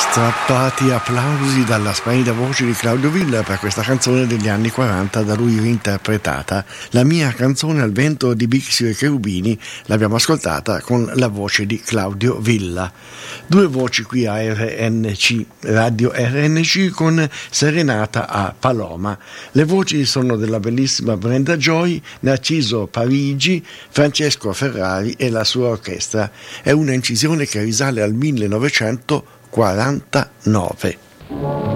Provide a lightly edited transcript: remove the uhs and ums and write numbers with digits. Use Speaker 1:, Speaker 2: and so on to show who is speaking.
Speaker 1: Strappati applausi dalla splendida voce di Claudio Villa per questa canzone degli anni 40 da lui reinterpretata. La mia canzone al vento di Bixio e Cherubini l'abbiamo ascoltata con la voce di Claudio Villa. Due voci qui a RNC, Radio RNC, con Serenata a Paloma. Le voci sono della bellissima Brenda Joy, Narciso Parigi, Francesco Ferrari e la sua orchestra. È una incisione che risale al 1949.